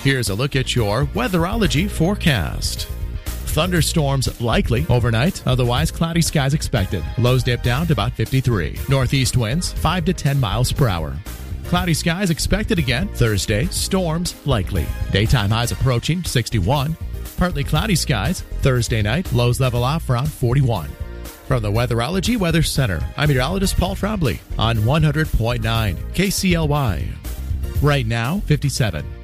Here's a look at your Weatherology forecast. Thunderstorms likely overnight, otherwise cloudy skies expected. Lows dip down to about 53. Northeast winds 5 to 10 miles per hour. Cloudy skies expected again Thursday. Storms likely. Daytime highs approaching 61. Partly cloudy skies Thursday night. Lows level off around 41. From the Weatherology Weather Center, I'm meteorologist Paul Trombley on 100.9 KCLY. Right now, 57.